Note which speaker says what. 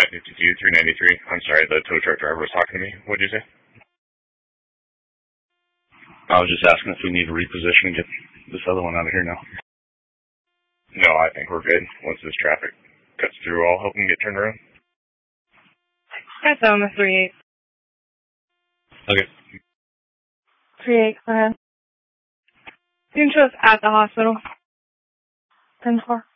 Speaker 1: 393. I'm sorry, the tow truck driver was talking to me. What did you say?
Speaker 2: I was just asking if we need to reposition and get this other one out of here now.
Speaker 1: No, I think we're good. Once this traffic cuts through, I'll help them get turned around.
Speaker 3: That's on the 3-8.
Speaker 2: Okay.
Speaker 3: 3-8, go ahead. You can show us at the hospital. 10-4.